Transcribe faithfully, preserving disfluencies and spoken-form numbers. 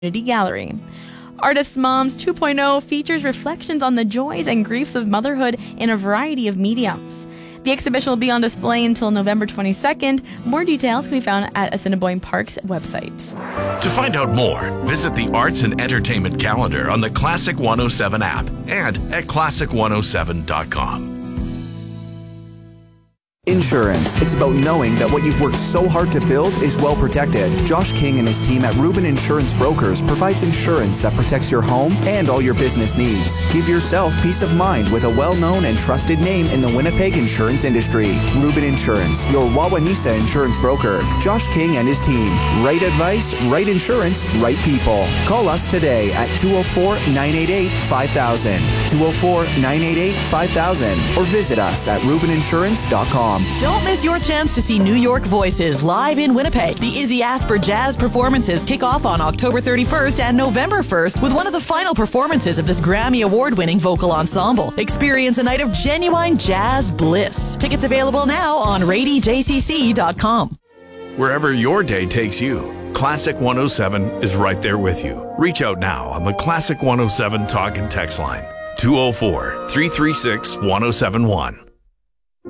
Community Gallery. Artist Moms two point oh features reflections on the joys and griefs of motherhood in a variety of mediums. The exhibition will be on display until November twenty-second. More details can be found at Assiniboine Park's website. To find out more, visit the Arts and Entertainment calendar on the Classic one oh seven app and at classic one oh seven dot com. Insurance. It's about knowing that what you've worked so hard to build is well protected. Josh King and his team at Rubin Insurance Brokers provides insurance that protects your home and all your business needs. Give yourself peace of mind with a well-known and trusted name in the Winnipeg insurance industry. Rubin Insurance, your Wawanesa insurance broker. Josh King and his team. Right advice, right insurance, right people. Call us today at two oh four, nine eight eight, five thousand, two oh four, nine eight eight, five thousand, or visit us at rubin insurance dot com. Don't miss your chance to see New York Voices live in Winnipeg. The Izzy Asper Jazz performances kick off on October thirty-first and November first with one of the final performances of this Grammy Award-winning vocal ensemble. Experience a night of genuine jazz bliss. Tickets available now on rady j c c dot com. Wherever your day takes you, Classic one oh seven is right there with you. Reach out now on the Classic one oh seven talk and text line, two oh four, three three six, one oh seven one.